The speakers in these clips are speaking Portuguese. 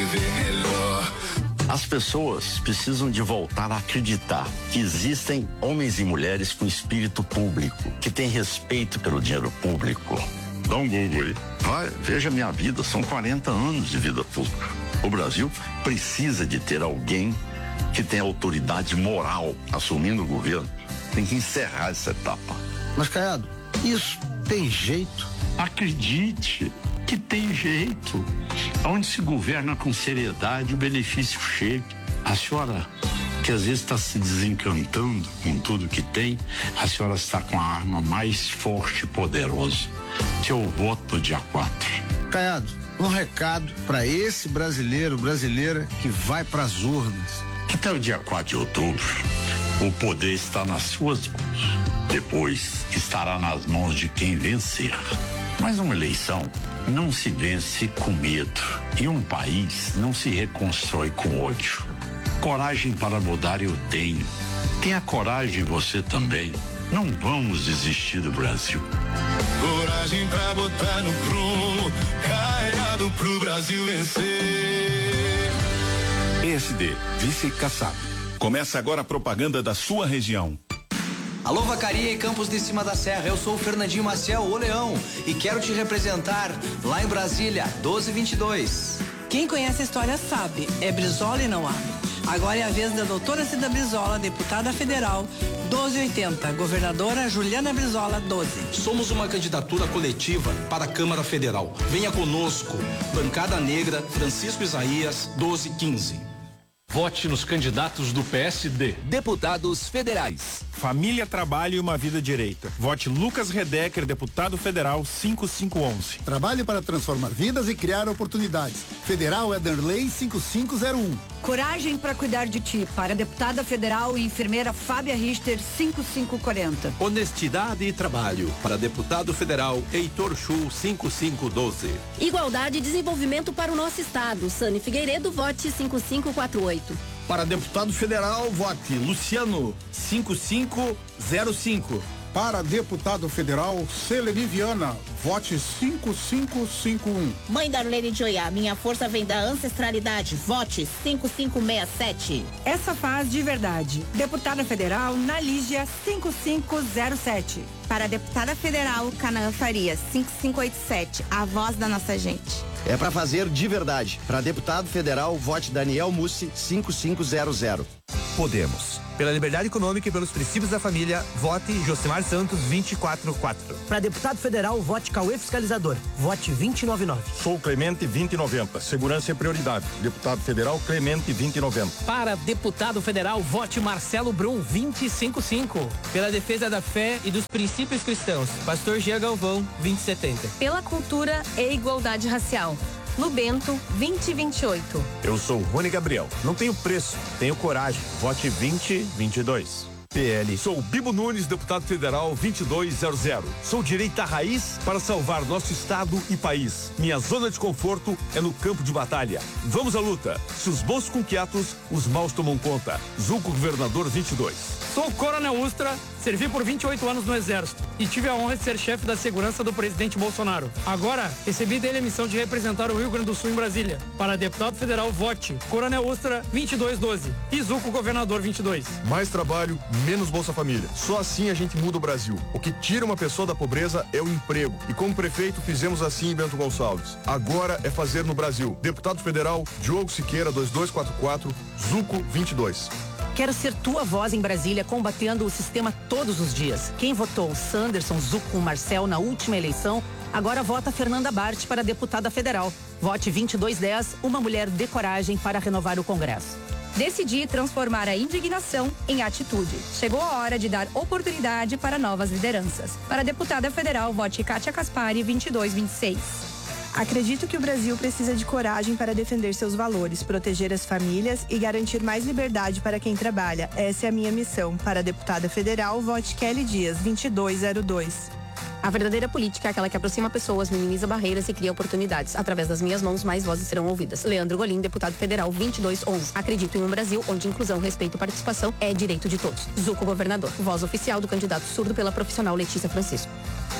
viver melhor. As pessoas precisam de voltar a acreditar que existem homens e mulheres com espírito público, que têm respeito pelo dinheiro público. Dá um Google aí. Vai, veja minha vida, são 40 anos de vida pública. O Brasil precisa de ter alguém que tenha autoridade moral assumindo o governo. Tem que encerrar essa etapa. Mas, Caiado, isso tem jeito? Acredite que tem jeito. Onde se governa com seriedade, o benefício chega. A senhora, que às vezes está se desencantando com tudo que tem, a senhora está com a arma mais forte e poderosa. Seu voto no dia 4. Caiado, um recado para esse brasileira que vai para as urnas. Até o dia 4 de outubro, o poder está nas suas mãos. Depois, estará nas mãos de quem vencer. Mas uma eleição não se vence com medo. E um país não se reconstrói com ódio. Coragem para mudar eu tenho. Tenha coragem você também. Não vamos desistir do Brasil. Coragem pra botar no prumo, Caiado pro Brasil vencer. PSD, Vice Kassab. Começa agora a propaganda da sua região. Alô, Vacaria e Campos de Cima da Serra, eu sou o Fernandinho Maciel, o Leão, e quero te representar lá em Brasília, 1222. Quem conhece a história sabe, é Brizola e não há. Agora é a vez da doutora Cida Brizola, deputada federal, 1280, governadora Juliana Brizola, 12. Somos uma candidatura coletiva para a Câmara Federal. Venha conosco, Bancada Negra, Francisco Isaías, 1215. Vote nos candidatos do PSD. Deputados federais. Família, Trabalho e uma Vida Direita. Vote Lucas Redecker, deputado federal 5511. Trabalhe para transformar vidas e criar oportunidades. Federal Ederley 5501. Coragem para cuidar de ti, para a deputada federal e enfermeira Fábia Richter 5540. Honestidade e trabalho, para deputado federal Heitor Schul 5512. Igualdade e desenvolvimento para o nosso estado. Sani Figueiredo, vote 5548. Para deputado federal, vote Luciano 5505. Para deputado federal, Seleni Viana, vote 5551. Mãe Darlene de Oiá, minha força vem da ancestralidade, vote 5567. Essa faz de verdade. Deputada federal, Nalígia 5507. Para a deputada federal, Canaã Farias 5587, a voz da nossa gente. É para fazer de verdade. Para deputado federal, vote Daniel Mussi 5500. Podemos. Pela liberdade econômica e pelos princípios da família, vote Josimar Santos 244. Para deputado federal, vote Cauê Fiscalizador. Vote 2099. Sou Clemente 2090. Segurança é prioridade. Deputado federal Clemente 2090. Para deputado federal, vote Marcelo Brum 255. Pela defesa da fé e dos princípios cristãos, Pastor Gia Galvão 2070. Pela cultura e igualdade racial, Lubento 2028. Eu sou Rony Gabriel. Não tenho preço, tenho coragem. Vote 2022. PL. Sou Bibo Nunes, deputado federal 2200. Sou direita raiz para salvar nosso estado e país. Minha zona de conforto é no campo de batalha. Vamos à luta. Se os bons com quietos, os maus tomam conta. Zulco Governador 22. Sou Coronel Ustra, servi por 28 anos no Exército e tive a honra de ser chefe da segurança do presidente Bolsonaro. Agora, recebi dele a missão de representar o Rio Grande do Sul em Brasília. Para deputado federal, vote Coronel Ustra 2212 e Zulco Governador 22. Mais trabalho, menos Bolsa Família. Só assim a gente muda o Brasil. O que tira uma pessoa da pobreza é o emprego. E como prefeito fizemos assim em Bento Gonçalves. Agora é fazer no Brasil. Deputado federal, Diogo Siqueira 2244, Zuco 22. Quero ser tua voz em Brasília, combatendo o sistema todos os dias. Quem votou Sanderson, Zuco, Marcel na última eleição, agora vota Fernanda Bart para deputada federal. Vote 2210, uma mulher de coragem para renovar o Congresso. Decidi transformar a indignação em atitude. Chegou a hora de dar oportunidade para novas lideranças. Para a deputada federal, vote Kátia Caspari 2226. Acredito que o Brasil precisa de coragem para defender seus valores, proteger as famílias e garantir mais liberdade para quem trabalha. Essa é a minha missão. Para a deputada federal, vote Kelly Dias, 2202. A verdadeira política é aquela que aproxima pessoas, minimiza barreiras e cria oportunidades. Através das minhas mãos, mais vozes serão ouvidas. Leandro Golim, deputado federal 2211. Acredito em um Brasil onde inclusão, respeito e participação é direito de todos. Zuco Governador, voz oficial do candidato surdo pela profissional Letícia Francisco.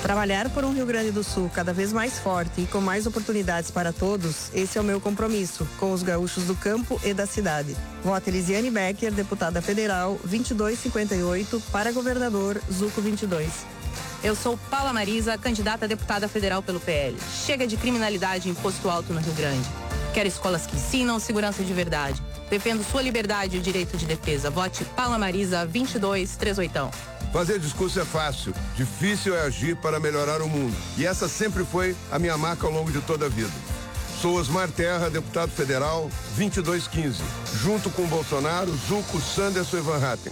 Trabalhar por um Rio Grande do Sul cada vez mais forte e com mais oportunidades para todos, esse é o meu compromisso com os gaúchos do campo e da cidade. Vote Elisiane Becker, deputada federal, 2258, para governador, Zuco 22. Eu sou Paula Marisa, candidata a deputada federal pelo PL. Chega de criminalidade e imposto alto no Rio Grande. Quero escolas que ensinam segurança de verdade. Defendo sua liberdade e o direito de defesa. Vote Paula Marisa, 2238. Fazer discurso é fácil, difícil é agir para melhorar o mundo. E essa sempre foi a minha marca ao longo de toda a vida. Sou Osmar Terra, deputado federal, 2215. Junto com Bolsonaro, Zuco, Sanderson e Van Hatten.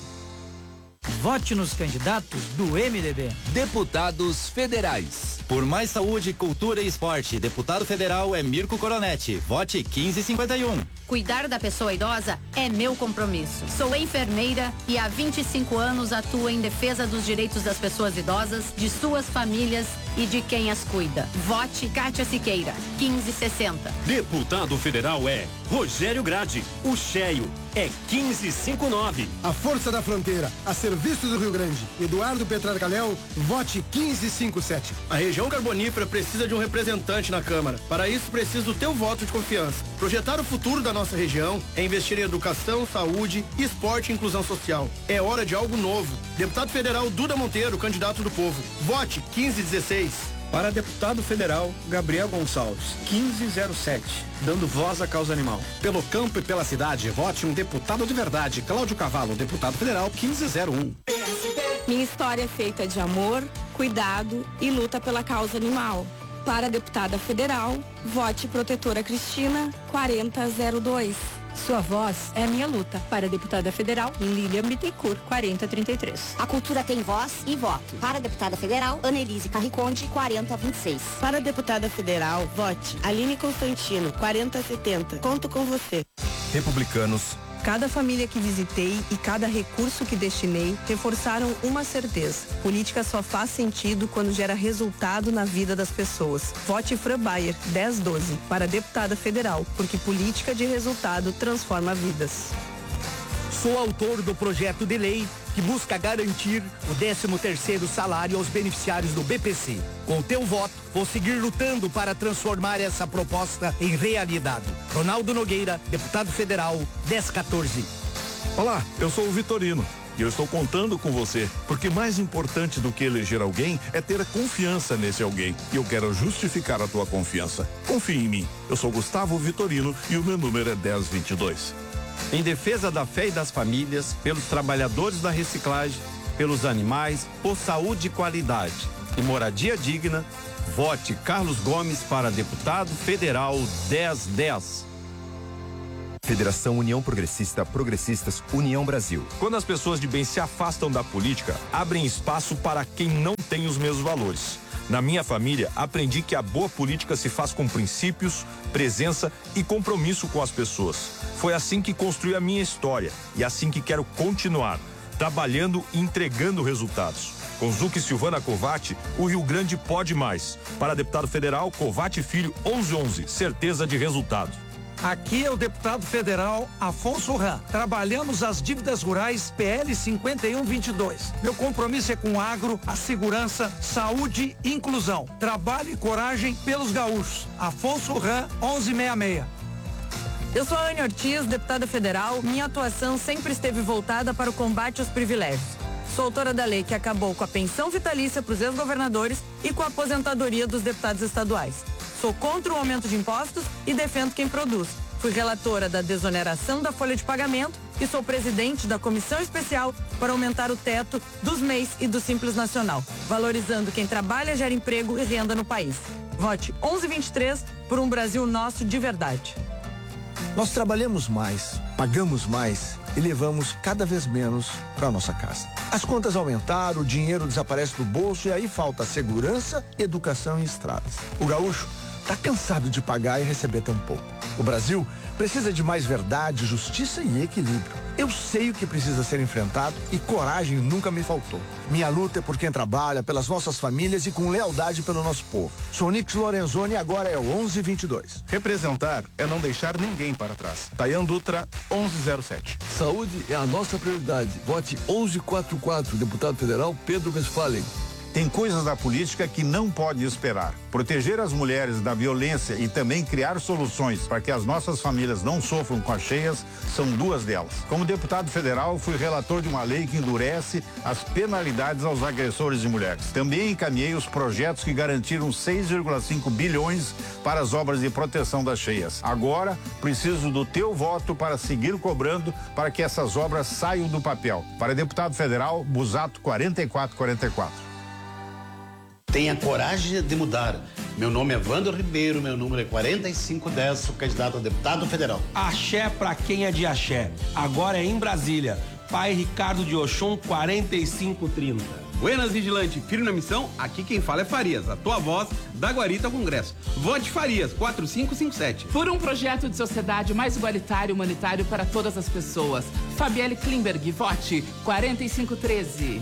Vote nos candidatos do MDB. Deputados federais. Por mais saúde, cultura e esporte, deputado federal é Mirko Coronetti. Vote 1551. Cuidar da pessoa idosa é meu compromisso. Sou enfermeira e há 25 anos atuo em defesa dos direitos das pessoas idosas, de suas famílias e de quem as cuida. Vote Kátia Siqueira, 1560. Deputado federal é Rogério Grade. O cheio é 1559. A força da fronteira, a serviço do Rio Grande. Eduardo Petrarcalhau, vote 1557. A região carbonífera precisa de um representante na Câmara. Para isso, precisa do teu voto de confiança. Projetar o futuro da nossa região é investir em educação, saúde, esporte e inclusão social. É hora de algo novo. Deputado federal Duda Monteiro, candidato do povo. Vote 1516. Para deputado federal, Gabriel Gonçalves, 1507, dando voz à causa animal. Pelo campo e pela cidade, vote um deputado de verdade. Cláudio Cavalo, deputado federal, 1501. Minha história é feita de amor, cuidado e luta pela causa animal. Para deputada federal, vote protetora Cristina, 4002. Sua voz é a minha luta. Para deputada federal, Lilian Bittencourt, 4033. A cultura tem voz e voto. Para deputada federal, Annelise Carriconde, 4026. Para deputada federal, vote Aline Constantino, 4070. Conto com você. Republicanos. Cada família que visitei e cada recurso que destinei reforçaram uma certeza. Política só faz sentido quando gera resultado na vida das pessoas. Vote Fran Bayer, 1012, para deputada federal, porque política de resultado transforma vidas. Sou autor do projeto de lei que busca garantir o 13º salário aos beneficiários do BPC. Com o teu voto, vou seguir lutando para transformar essa proposta em realidade. Ronaldo Nogueira, deputado federal, 1014. Olá, eu sou o Vitorino. E eu estou contando com você, porque mais importante do que eleger alguém é ter confiança nesse alguém. E eu quero justificar a tua confiança. Confie em mim. Eu sou Gustavo Vitorino e o meu número é 1022. Em defesa da fé e das famílias, pelos trabalhadores da reciclagem, pelos animais, por saúde e qualidade e moradia digna, vote Carlos Gomes para deputado federal 1010. Federação União Progressista, Progressistas, União Brasil. Quando as pessoas de bem se afastam da política, abrem espaço para quem não tem os mesmos valores. Na minha família, aprendi que a boa política se faz com princípios, presença e compromisso com as pessoas. Foi assim que construí a minha história e assim que quero continuar, trabalhando e entregando resultados. Com Zuc e Silvana Covatti, o Rio Grande pode mais. Para deputado federal, Covatti Filho, 1111, certeza de resultado. Aqui é o deputado federal Afonso Ram. Trabalhamos as dívidas rurais PL 5122. Meu compromisso é com o agro, a segurança, saúde e inclusão. Trabalho e coragem pelos gaúchos. Afonso Ram, 1166. Eu sou a Anne Ortiz, deputada federal. Minha atuação sempre esteve voltada para o combate aos privilégios. Sou autora da lei que acabou com a pensão vitalícia para os ex-governadores e com a aposentadoria dos deputados estaduais. Sou contra o aumento de impostos e defendo quem produz. Fui relatora da desoneração da folha de pagamento e sou presidente da comissão especial para aumentar o teto dos MEIs e do Simples Nacional, valorizando quem trabalha, gera emprego e renda no país. Vote 1123 por um Brasil nosso de verdade. Nós trabalhamos mais, pagamos mais e levamos cada vez menos para nossa casa. As contas aumentaram, o dinheiro desaparece do bolso e aí falta segurança, educação e estradas. O gaúcho está cansado de pagar e receber tão pouco. O Brasil precisa de mais verdade, justiça e equilíbrio. Eu sei o que precisa ser enfrentado e coragem nunca me faltou. Minha luta é por quem trabalha, pelas nossas famílias e com lealdade pelo nosso povo. Sou Nix Lorenzoni e agora é o 1122. Representar é não deixar ninguém para trás. Tayan Dutra, 1107. Saúde é a nossa prioridade. Vote 1144, deputado federal Pedro Westphalen. Tem coisas da política que não pode esperar. Proteger as mulheres da violência e também criar soluções para que as nossas famílias não sofram com as cheias são duas delas. Como deputado federal, fui relator de uma lei que endurece as penalidades aos agressores de mulheres. Também encaminhei os projetos que garantiram 6,5 bilhões para as obras de proteção das cheias. Agora, preciso do teu voto para seguir cobrando para que essas obras saiam do papel. Para deputado federal, Busato 4444. Tenha coragem de mudar. Meu nome é Wander Ribeiro, meu número é 4510, sou candidato a deputado federal. Axé pra quem é de axé. Agora é em Brasília. Pai Ricardo de Oxum, 4530. Buenas, vigilante, firme na missão, aqui quem fala é Farias, a tua voz da Guarita ao Congresso. Vote Farias, 4557. Por um projeto de sociedade mais igualitário e humanitário para todas as pessoas. Fabielle Klimberg, vote 4513.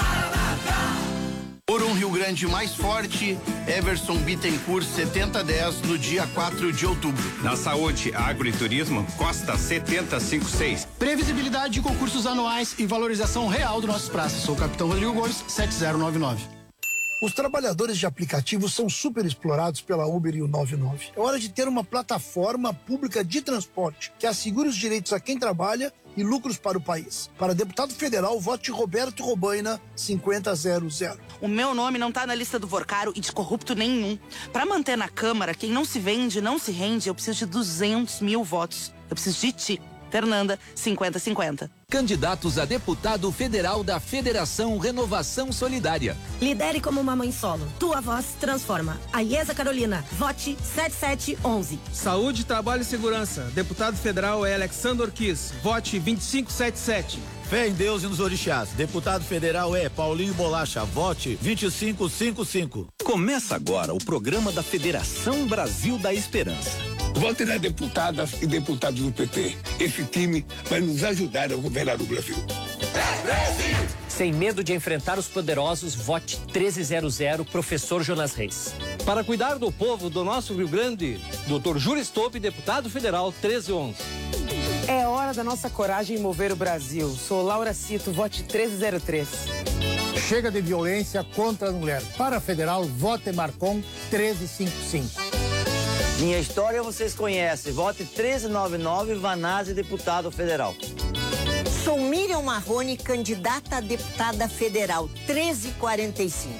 Por um Rio Grande mais forte, Everson Bittencourt 7010 no dia 4 de outubro. Na saúde, agro e turismo, Costa 7056. Previsibilidade de concursos anuais e valorização real dos nossos praças. Sou o capitão Rodrigo Gomes, 7099. Os trabalhadores de aplicativos são super explorados pela Uber e o 99. É hora de ter uma plataforma pública de transporte que assegure os direitos a quem trabalha e lucros para o país. Para deputado federal, vote Roberto Robaina, 5000. O meu nome não tá na lista do Vorcaro e de corrupto nenhum. Para manter na Câmara, quem não se vende, não se rende, eu preciso de 200 mil votos. Eu preciso de ti. Fernanda, 5050. Candidatos a deputado federal da Federação Renovação Solidária. Lidere como uma mãe solo. Tua voz transforma. A Iesa Carolina, vote 7711. Saúde, trabalho e segurança. Deputado federal é Alexandre Kiss, vote 2577. Fé em Deus e nos orixás. Deputado federal é Paulinho Bolacha, vote 2555. Começa agora o programa da Federação Brasil da Esperança. Vote nas deputadas e deputados do PT. Esse time vai nos ajudar a governar o Brasil. Sem medo de enfrentar os poderosos, vote 1300, professor Jonas Reis. Para cuidar do povo do nosso Rio Grande, Dr. Júlio Stolpe, deputado federal, 1311. É hora da nossa coragem mover o Brasil. Sou Laura Cito, vote 1303. Chega de violência contra a mulher. Para federal, vote Marcon, 1355. Minha história vocês conhecem. Vote 1399, Vanazzi, deputado federal. Sou Miriam Marrone, candidata a deputada federal, 1345.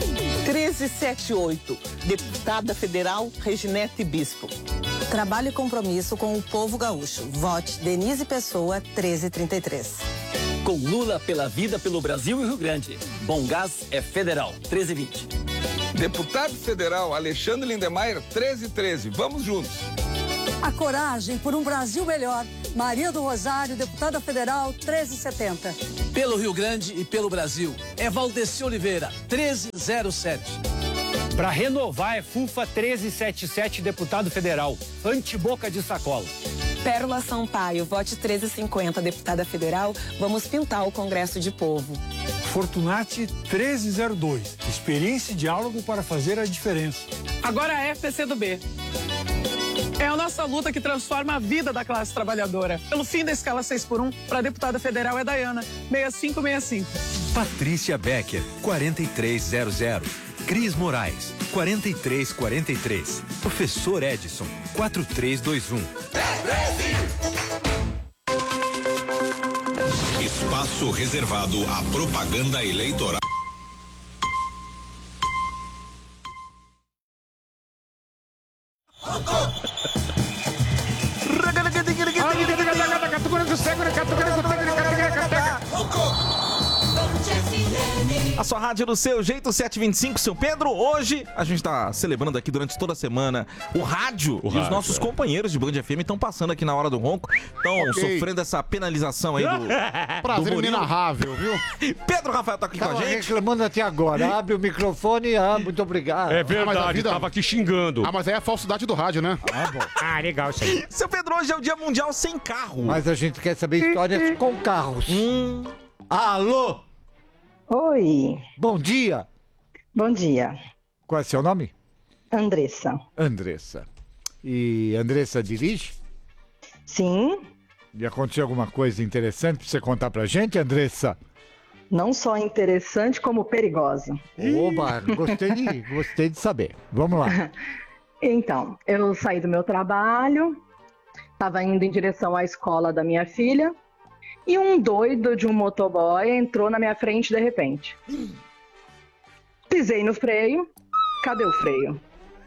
1378, deputada federal, Reginete Bispo. Trabalho e compromisso com o povo gaúcho. Vote Denise Pessoa, 1333. Com Lula pela vida, pelo Brasil e Rio Grande. Bom Gás é federal, 1320. Deputado federal Alexandre Lindemeyer, 1313. Vamos juntos. A coragem por um Brasil melhor. Maria do Rosário, deputada federal, 1370. Pelo Rio Grande e pelo Brasil, é Valdeci Oliveira, 1307. Para renovar é FUFA 1377, deputado federal, antiboca de sacola. Pérola Sampaio, vote 1350, deputada federal, vamos pintar o Congresso de Povo. Fortunati 1302, experiência e diálogo para fazer a diferença. Agora é PCdoB. É a nossa luta que transforma a vida da classe trabalhadora. Pelo fim da escala 6x1, para deputada federal é Dayana, 6565. Patrícia Becker, 4300. Cris Moraes, 4343. Professor Edson, 4321. Espaço reservado à propaganda eleitoral. A sua rádio do seu jeito, 725, seu Pedro. Hoje a gente tá celebrando aqui durante toda a semana o rádio. Os nossos companheiros de Band FM estão passando aqui na hora do ronco. Estão sofrendo essa penalização aí do prazer do inenarrável, viu? Pedro Rafael tá aqui com a gente. Reclamando até agora. Abre o microfone e muito obrigado. É verdade, tava aqui xingando. Ah, mas aí é a falsidade do rádio, né? Ah, bom. Ah, legal isso aí. Seu Pedro, hoje é o Dia Mundial Sem Carro. Mas a gente quer saber histórias com carros. Alô? Oi. Bom dia. Bom dia. Qual é seu nome? Andressa. Andressa. E Andressa dirige? Sim. E aconteceu alguma coisa interessante pra você contar pra gente, Andressa? Não só interessante, como perigosa. Oba, gostei de saber. Vamos lá. Então, eu saí do meu trabalho, estava indo em direção à escola da minha filha, e um doido de um motoboy entrou na minha frente de repente. Pisei no freio, cadê o freio?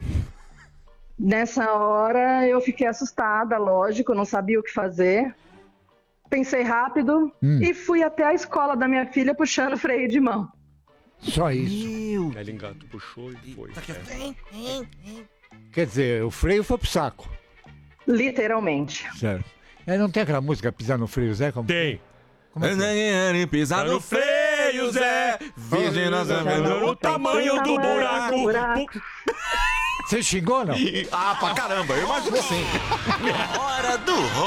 Nessa hora eu fiquei assustada, lógico, não sabia o que fazer. Pensei rápido e fui até a escola da minha filha puxando o freio de mão. Só isso. Ele engatou, puxou e foi. Quer dizer, o freio foi pro saco. Literalmente. Certo. Não tem aquela música Pisar no Freio, Zé? Como tem. Como é que é? Pisar no freio, Zé. Virgem o tamanho do buraco. Você xingou, não? Pra caramba, eu imagino sim. Hora do